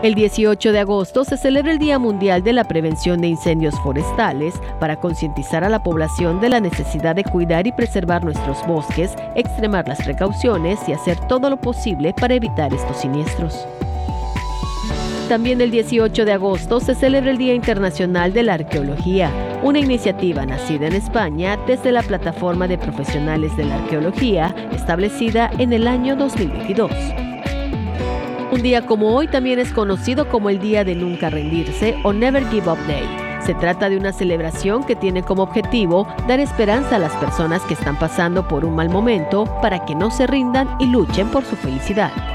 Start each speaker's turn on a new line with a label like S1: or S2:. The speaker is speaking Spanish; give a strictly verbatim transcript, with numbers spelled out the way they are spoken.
S1: El dieciocho de agosto se celebra el Día Mundial de la Prevención de Incendios Forestales para concientizar a la población de la necesidad de cuidar y preservar nuestros bosques, extremar las precauciones y hacer todo lo posible para evitar estos siniestros. También el dieciocho de agosto se celebra el Día Internacional de la Arqueología, una iniciativa nacida en España desde la Plataforma de Profesionales de la Arqueología, establecida en el año dos mil veintidós. Un día como hoy también es conocido como el Día de Nunca Rendirse o Never Give Up Day. Se trata de una celebración que tiene como objetivo dar esperanza a las personas que están pasando por un mal momento para que no se rindan y luchen por su felicidad.